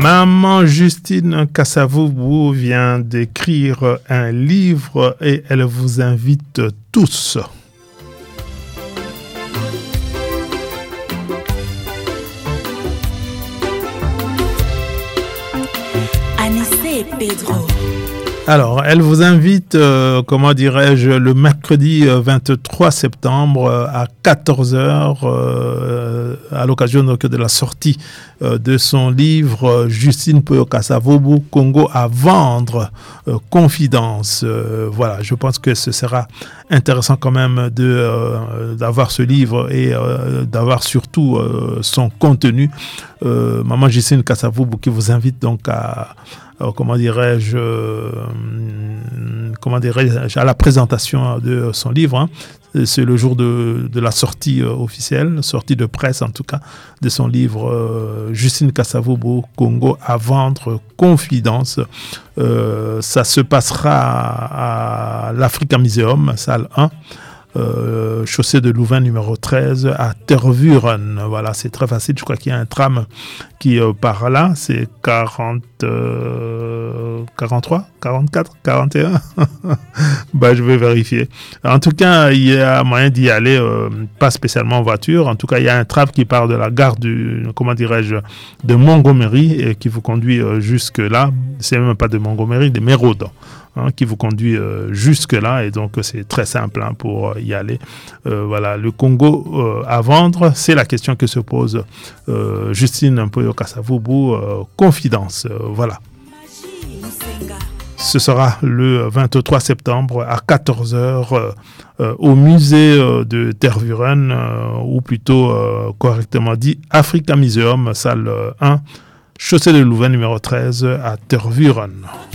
Maman Justine Kasavubu vient d'écrire un livre et elle vous invite tous. Anissé Pedro. Alors, elle vous invite, le mercredi 23 septembre à 14h, à l'occasion donc, de la sortie de son livre Justine Kasavubu, Congo à vendre, confidence. Voilà, je pense que ce sera intéressant quand même d'avoir ce livre et d'avoir surtout son contenu. Maman Justine Kasavubu qui vous invite donc à à la présentation de son livre. Hein. C'est le jour de la sortie officielle, sortie de presse en tout cas, de son livre Justine Kasavubu, Congo à vendre, confidence. Ça se passera à l'Africa Museum, salle 1. Chaussée de Louvain numéro 13 à Tervuren. Voilà, c'est très facile. Je crois qu'il y a un tram qui part là. C'est 43, 44, 41. Je vais vérifier. En tout cas, il y a moyen d'y aller, pas spécialement en voiture. En tout cas, il y a un tram qui part de la gare de Montgomery et qui vous conduit jusque là. C'est même pas de Montgomery, de Merode. Qui vous conduit jusque-là, et donc c'est très simple pour y aller. Voilà, le Congo à vendre, c'est la question que se pose Justine Kasavubu, confidence. Voilà. Ce sera le 23 septembre à 14h au musée de Tervuren, ou plutôt correctement dit Africa Museum, salle 1, chaussée de Louvain numéro 13 à Tervuren.